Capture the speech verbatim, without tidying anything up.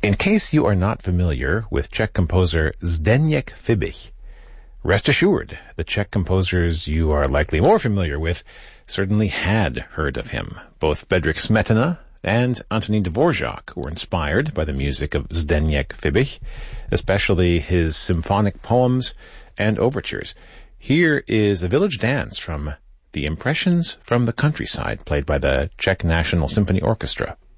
In case you are not familiar with Czech composer Zdeněk Fibich, rest assured, the Czech composers you are likely more familiar with certainly had heard of him. Both Bedřich Smetana and Antonín Dvořák were inspired by the music of Zdeněk Fibich, especially his symphonic poems and overtures. Here is a village dance from The Impressions from the Countryside, played by the Czech National Symphony Orchestra.